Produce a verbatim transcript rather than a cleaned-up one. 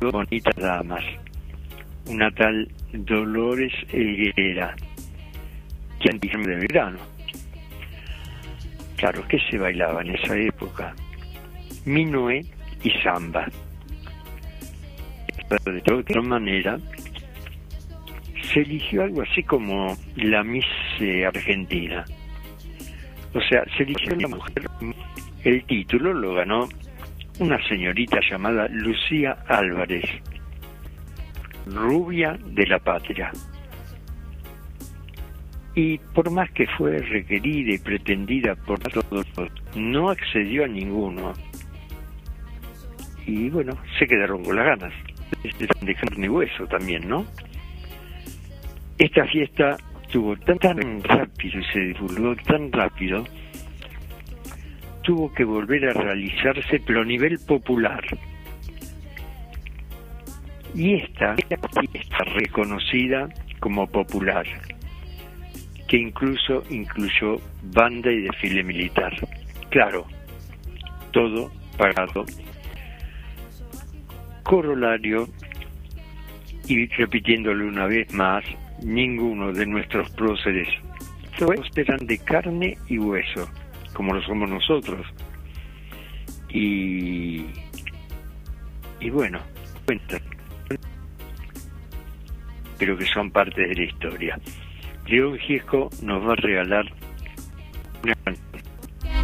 dos bonitas damas, una tal Dolores Helguera, que en diciembre de verano. Claro, ¿qué se bailaba en esa época? Minué y samba. Pero de otra manera, se eligió algo así como la Miss eh, Argentina. O sea, se eligió la mujer. El título lo ganó una señorita llamada Lucía Álvarez, rubia de la patria. Y por más que fue requerida y pretendida por todos, no accedió a ninguno. Y bueno, se quedaron con las ganas. De carne y hueso también, ¿no? Esta fiesta tuvo tan, tan rápido y se divulgó tan rápido, tuvo que volver a realizarse, pero a nivel popular. Y esta está reconocida como popular, que incluso incluyó banda y desfile militar. Claro, todo pagado. Corolario, y repitiéndole una vez más, ninguno de nuestros próceres todos eran de carne y hueso, como lo somos nosotros. Y, y bueno, cuentan, pero que son parte de la historia. León Gieco nos va a regalar una canción